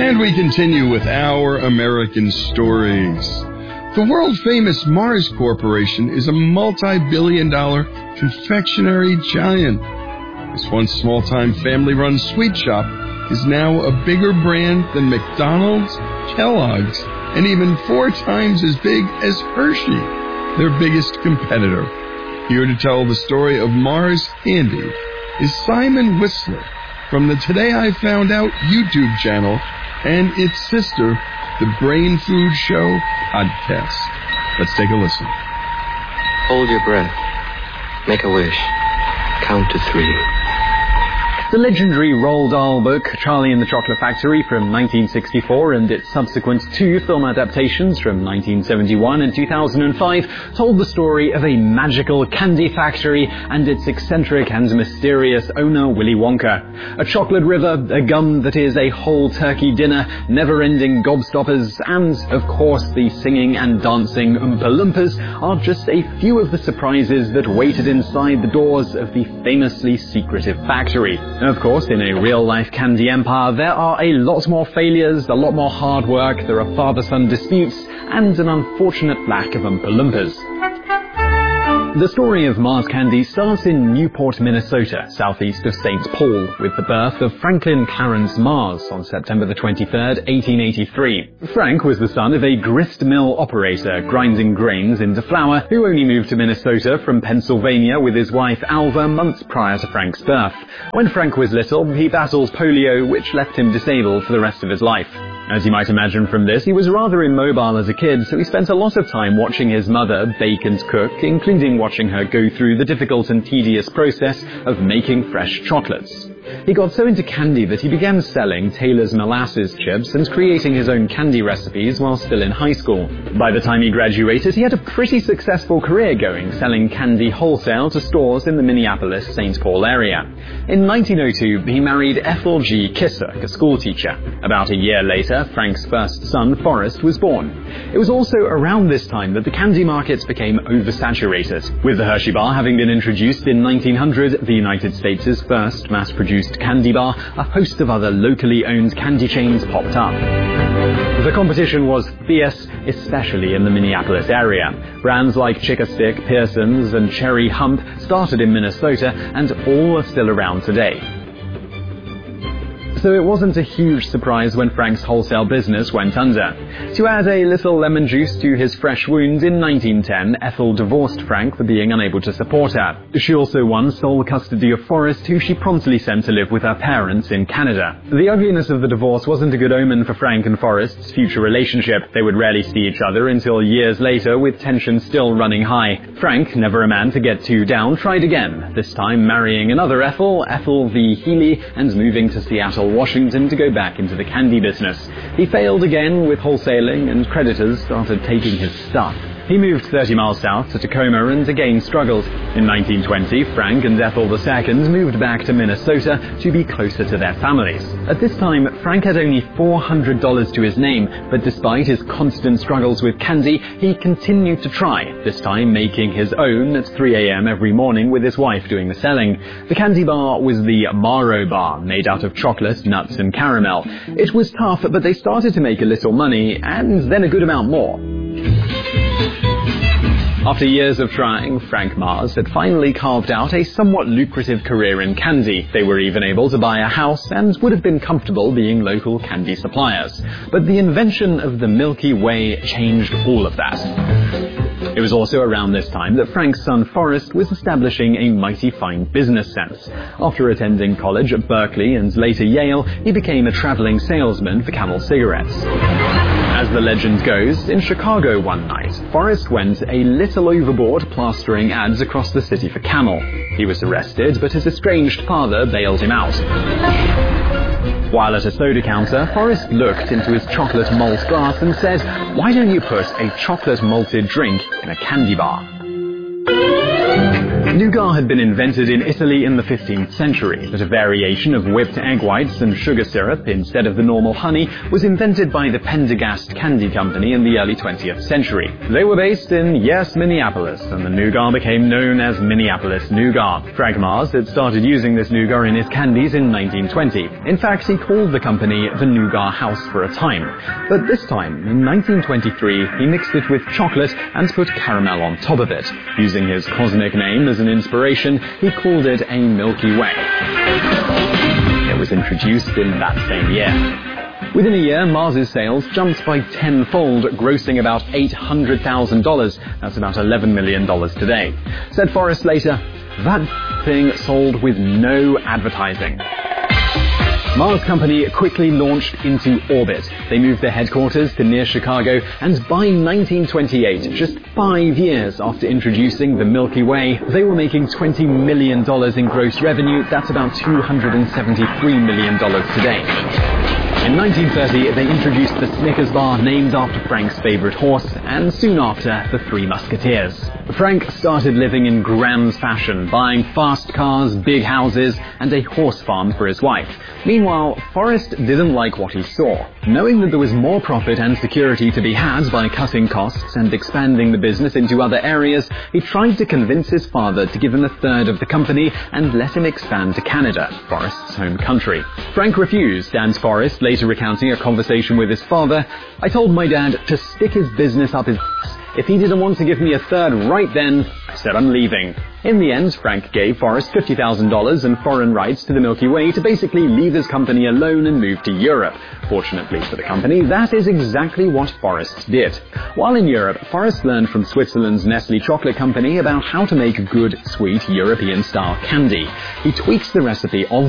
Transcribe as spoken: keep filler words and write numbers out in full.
And we continue with our American stories. The world-famous Mars Corporation is a multi-billion dollar confectionery giant. This once small-time family-run sweet shop is now a bigger brand than McDonald's, Kellogg's, and even four times as big as Hershey, their biggest competitor. Here to tell the story of Mars Candy is Simon Whistler from the Today I Found Out YouTube channel and its sister, the Brain Food Show podcast. Let's take a listen. Hold your breath. Make a wish. Count to three. The legendary Roald Dahl book, Charlie and the Chocolate Factory from nineteen sixty-four and its subsequent two film adaptations from nineteen seventy-one and two thousand five told the story of a magical candy factory and its eccentric and mysterious owner, Willy Wonka. A chocolate river, a gum that is a whole turkey dinner, never-ending gobstoppers, and, of course, the singing and dancing Oompa Loompas are just a few of the surprises that waited inside the doors of the famously secretive factory. Of course, in a real-life candy empire, there are a lot more failures, a lot more hard work, there are father-son disputes, and an unfortunate lack of Oompa Loompas. The story of Mars Candy starts in Newport, Minnesota, southeast of Saint Paul, with the birth of Franklin Clarence Mars on September the twenty-third, eighteen eighty-three. Frank was the son of a grist mill operator grinding grains into flour, who only moved to Minnesota from Pennsylvania with his wife Alva months prior to Frank's birth. When Frank was little, he battled polio, which left him disabled for the rest of his life. As you might imagine from this, he was rather immobile as a kid, so he spent a lot of time watching his mother bake and cook, including watching her go through the difficult and tedious process of making fresh chocolates. He got so into candy that he began selling Taylor's molasses chips and creating his own candy recipes while still in high school. By the time he graduated, he had a pretty successful career going, selling candy wholesale to stores in the Minneapolis-Saint Paul area. In nineteen oh two, he married Ethel G. Kissock, a schoolteacher. About a year later, Frank's first son, Forrest, was born. It was also around this time that the candy markets became oversaturated. With the Hershey bar having been introduced in nineteen hundred, the United States' first mass-produced candy bar, a host of other locally owned candy chains popped up. The competition was fierce, especially in the Minneapolis area. Brands like Chick-a-Stick, Pearson's, and Cherry Hump started in Minnesota, and all are still around today. So it wasn't a huge surprise when Frank's wholesale business went under. To add a little lemon juice to his fresh wound, in nineteen ten, Ethel divorced Frank for being unable to support her. She also won sole custody of Forrest, who she promptly sent to live with her parents in Canada. The ugliness of the divorce wasn't a good omen for Frank and Forrest's future relationship. They would rarely see each other until years later, with tension still running high. Frank, never a man to get too down, tried again, this time marrying another Ethel, Ethel V. Healy, and moving to Seattle, Washington to go back into the candy business. He failed again with wholesaling, and creditors started taking his stuff. He moved thirty miles south to Tacoma and again struggled. In nineteen twenty, Frank and Ethel the Second moved back to Minnesota to be closer to their families. At this time, Frank had only four hundred dollars to his name, but despite his constant struggles with candy, he continued to try, this time making his own at three a.m. every morning with his wife doing the selling. The candy bar was the Maro Bar, made out of chocolate, nuts and caramel. It was tough, but they started to make a little money, and then a good amount more. After years of trying, Frank Mars had finally carved out a somewhat lucrative career in candy. They were even able to buy a house and would have been comfortable being local candy suppliers. But the invention of the Milky Way changed all of that. It was also around this time that Frank's son Forrest was establishing a mighty fine business sense. After attending college at Berkeley and later Yale, he became a traveling salesman for Camel cigarettes. As the legend goes, in Chicago one night, Forrest went a little overboard plastering ads across the city for Camel. He was arrested, but his estranged father bailed him out. While at a soda counter, Forrest looked into his chocolate malt glass and said, "Why don't you put a chocolate malted drink in a candy bar?" nougat had been invented in Italy in the fifteenth century, but a variation of whipped egg whites and sugar syrup instead of the normal honey was invented by the Pendergast Candy Company in the early twentieth century. They were based in, yes, Minneapolis, and the nougat became known as Minneapolis Nougat. Frank Mars had started using this nougat in his candies in nineteen twenty. In fact, he called the company the Nougat House for a time. But this time, in nineteen twenty-three, he mixed it with chocolate and put caramel on top of it. Using his cosmic name as an inspiration, he called it a Milky Way. It was introduced in that same year. Within a year, Mars's sales jumped by tenfold, grossing about eight hundred thousand dollars. That's about eleven million dollars today. Said Forrest later, "That thing sold with no advertising." Mars Company quickly launched into orbit. They moved their headquarters to near Chicago, and by nineteen twenty-eight, just five years after introducing the Milky Way, they were making twenty million dollars in gross revenue. That's about two hundred seventy-three million dollars today. In nineteen thirty, they introduced the Snickers bar named after Frank's favorite horse, and soon after, the Three Musketeers. Frank started living in grand fashion, buying fast cars, big houses, and a horse farm for his wife. Meanwhile, Forrest didn't like what he saw. Knowing that there was more profit and security to be had by cutting costs and expanding the business into other areas, he tried to convince his father to give him a third of the company and let him expand to Canada, Forrest's home country. Frank refused, and Forrest, later recounting a conversation with his father, "I told my dad to stick his business up his ass. If he didn't want to give me a third right then, I said I'm leaving." In the end, Frank gave Forrest fifty thousand dollars and foreign rights to the Milky Way to basically leave his company alone and move to Europe. Fortunately for the company, that is exactly what Forrest did. While in Europe, Forrest learned from Switzerland's Nestle Chocolate Company about how to make good, sweet, European-style candy. He tweaks the recipe of